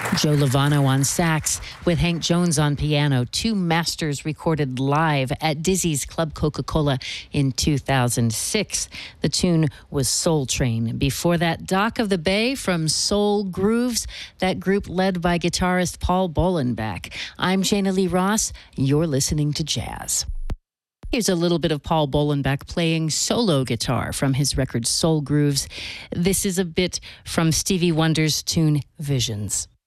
Joe Lovano on sax with Hank Jones on piano, two masters recorded live at Dizzy's Club Coca-Cola in 2006. The tune was Soul Train. Before that, Dock of the Bay from Soul Grooves, that group led by guitarist Paul Bolenbach. I'm Jana Lee Ross. You're listening to Jazz. Here's a little bit of Paul Bolenbach playing solo guitar from his record Soul Grooves. This is a bit from Stevie Wonder's tune Visions.